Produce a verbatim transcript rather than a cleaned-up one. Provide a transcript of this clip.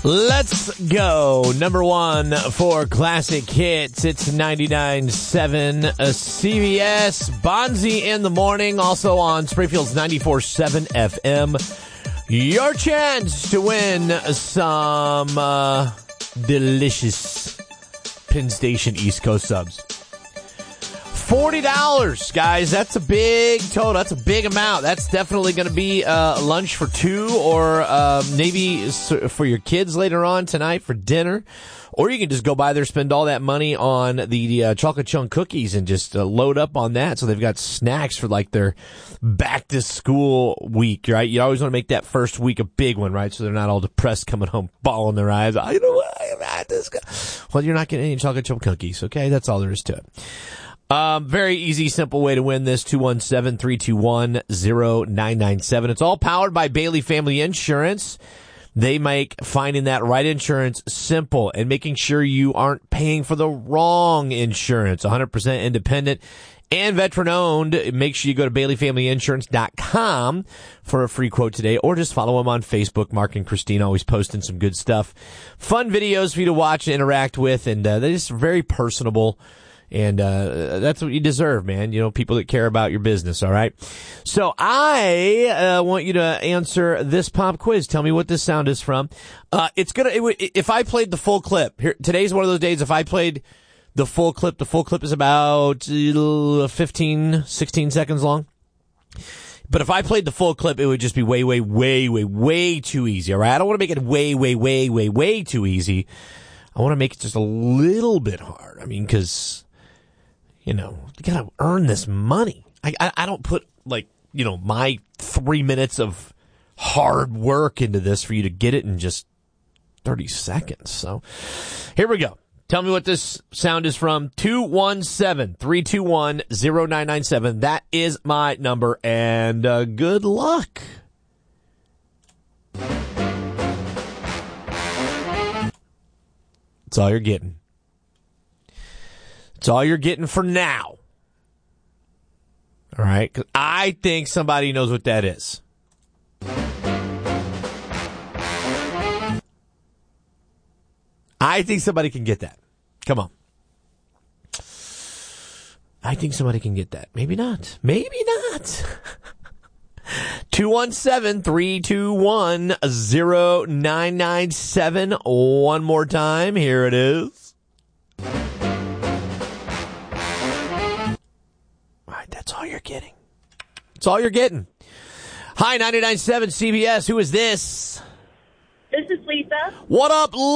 Let's go. Number one for classic hits. It's ninety-nine point seven uh, C B S. Bonzi in the morning. Also on Springfield's ninety-four point seven F M. Your chance to win some uh, delicious Penn Station East Coast subs. forty dollars, guys. That's a big total. That's a big amount. That's definitely going to be uh, lunch for two, or uh, maybe for your kids later on tonight for dinner. Or you can just go by there, spend all that money on the uh, chocolate chunk cookies and just uh, load up on that. So they've got snacks for like their back to school week, right? You always want to make that first week a big one, right? So they're not all depressed coming home, bawling their eyes. I don't know what I'm at this guy. Well, you're not getting any chocolate chunk cookies, okay? That's all there is to it. Um, very easy, simple way to win this. two one seven, three two one, zero nine nine seven. It's all powered by Bailey Family Insurance. They make finding that right insurance simple and making sure you aren't paying for the wrong insurance. one hundred percent independent and veteran owned. Make sure you go to bailey family insurance dot com for a free quote today, or just follow them on Facebook. Mark and Christine always posting some good stuff. Fun videos for you to watch and interact with, and uh, they're just very personable. And uh that's what you deserve, man. You know, people that care about your business, all right? So I uh want you to answer this pop quiz. Tell me what this sound is from. Uh It's gonna, it, w- if I played the full clip, here, today's one of those days, if I played the full clip, the full clip is about uh, fifteen, sixteen seconds long. But if I played the full clip, it would just be way, way, way, way, way too easy, all right? I don't want to make it way, way, way, way, way too easy. I want to make it just a little bit hard. I mean, because... You know, you gotta earn this money. I, I I don't put, like, you know, my three minutes of hard work into this for you to get it in just thirty seconds. So here we go. Tell me what this sound is from. two one seven, three two one, zero nine nine seven. That is my number, and uh, good luck. That's all you're getting. It's all you're getting for now. All right? 'Cause I think somebody knows what that is. I think somebody can get that. Come on. I think somebody can get that. Maybe not. Maybe not. two one seven, three two one, zero nine nine seven. One more time. Here it is. That's all you're getting. That's all you're getting. Hi, ninety-nine point seven C B S. Who is this? This is Lisa. What up,